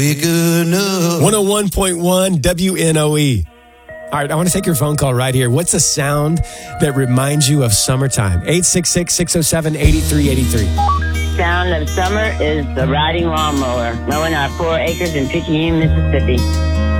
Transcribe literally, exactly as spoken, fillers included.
one oh one point one W N O E. All right, I want to take your phone call right here. What's a sound that reminds you of summertime? eight six six, six oh seven, eight three eight three. Sound of summer is the riding lawnmower, mowing our four acres in Picayune, Mississippi.